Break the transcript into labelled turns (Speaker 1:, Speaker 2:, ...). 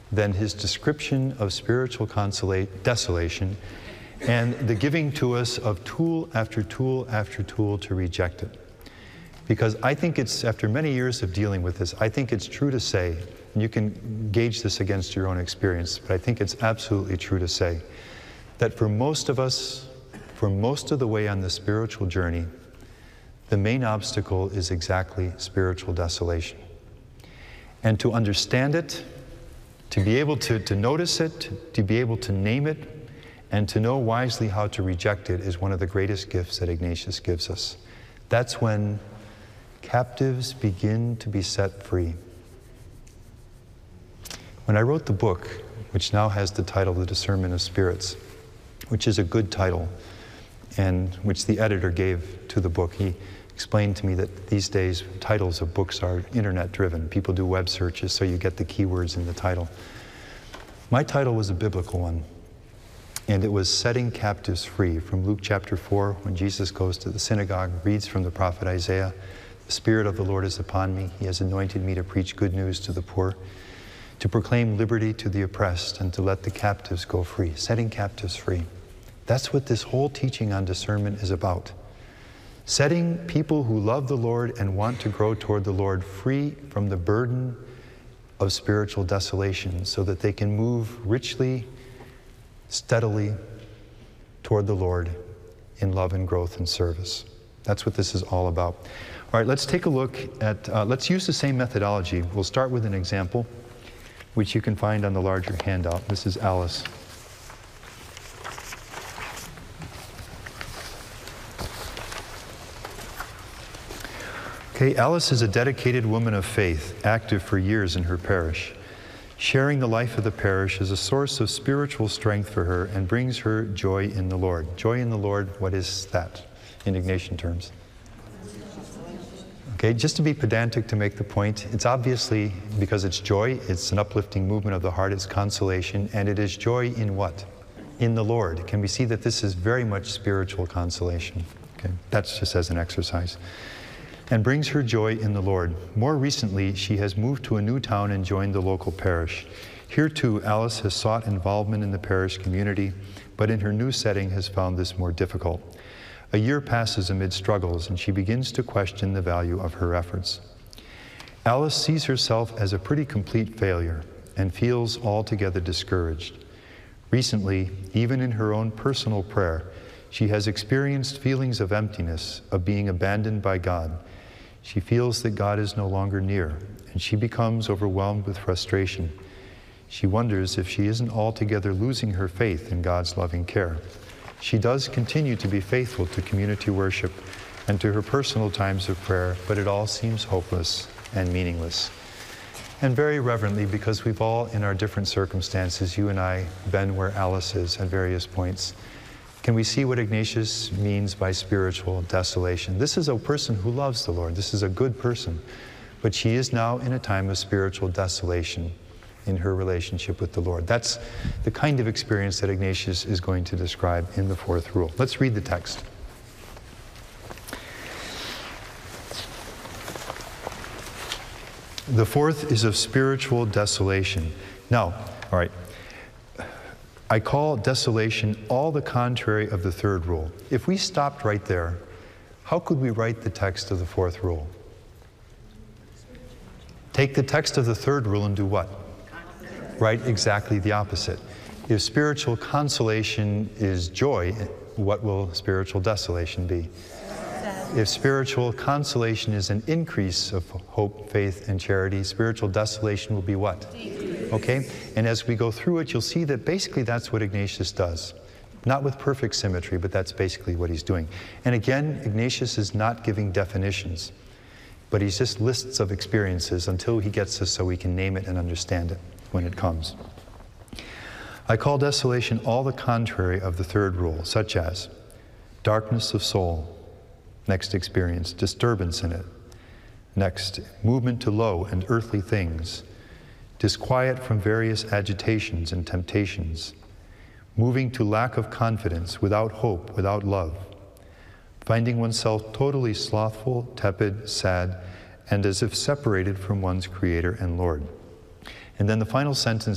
Speaker 1: than his description of spiritual desolation and the giving to us of tool after tool after tool to reject it. Because I think it's, after many years of dealing with this, I think it's true to say, and you can gauge this against your own experience, but I think it's absolutely true to say that for most of us, for most of the way on the spiritual journey, the main obstacle is exactly spiritual desolation. And to understand it, to be able to notice it, to be able to name it, and to know wisely how to reject it is one of the greatest gifts that Ignatius gives us. That's when captives begin to be set free. When I wrote the book, which now has the title The Discernment of Spirits, which is a good title, and which the editor gave to the book, he explained to me that these days titles of books are internet-driven. People do web searches, so you get the keywords in the title. My title was a biblical one, and it was Setting Captives Free, from Luke chapter 4, when Jesus goes to the synagogue, reads from the prophet Isaiah, "The Spirit of the Lord is upon me. He has anointed me to preach good news to the poor, to proclaim liberty to the oppressed, and to let the captives go free." Setting captives free. That's what this whole teaching on discernment is about. Setting people who love the Lord and want to grow toward the Lord free from the burden of spiritual desolation so that they can move richly, steadily toward the Lord in love and growth and service. That's what this is all about. All right, let's take a look at, let's use the same methodology. We'll start with an example, which you can find on the larger handout. This is Alice. Okay, Alice is a dedicated woman of faith, active for years in her parish. Sharing the life of the parish is a source of spiritual strength for her and brings her joy in the Lord. Joy in the Lord, what is that in Ignatian terms? Okay, just to be pedantic to make the point, it's obviously because it's joy, it's an uplifting movement of the heart, it's consolation, and it is joy in what? In the Lord. Can we see that this is very much spiritual consolation? Okay, that's just as an exercise. And brings her joy in the Lord. More recently, she has moved to a new town and joined the local parish. Here too, Alice has sought involvement in the parish community, but in her new setting has found this more difficult. A year passes amid struggles, and she begins to question the value of her efforts. Alice sees herself as a pretty complete failure and feels altogether discouraged. Recently, even in her own personal prayer, she has experienced feelings of emptiness, of being abandoned by God. She feels that God is no longer near, and she becomes overwhelmed with frustration. She wonders if she isn't altogether losing her faith in God's loving care. She does continue to be faithful to community worship and to her personal times of prayer, but it all seems hopeless and meaningless. And very reverently, because we've all, in our different circumstances, you and I, been where Alice is at various points, can we see what Ignatius means by spiritual desolation? This is a person who loves the Lord. This is a good person. But she is now in a time of spiritual desolation in her relationship with the Lord. That's the kind of experience that Ignatius is going to describe in the fourth rule. Let's read the text. The fourth is of spiritual desolation. Now, all right, I call desolation all the contrary of the third rule. If we stopped right there, how could we write the text of the fourth rule? Take the text of the third rule and do what? Write exactly the opposite. If spiritual consolation is joy, what will spiritual desolation be? If spiritual consolation is an increase of hope, faith, and charity, spiritual desolation will be what? Okay? And as we go through it, you'll see that basically that's what Ignatius does. Not with perfect symmetry, but that's basically what he's doing. And again, Ignatius is not giving definitions, but he's just lists of experiences until he gets us so we can name it and understand it when it comes. I call desolation all the contrary of the third rule, such as darkness of soul. Next, experience disturbance in it. Next, movement to low and earthly things. Disquiet from various agitations and temptations. Moving to lack of confidence, without hope, without love. Finding oneself totally slothful, tepid, sad, and as if separated from one's Creator and Lord. And then the final sentence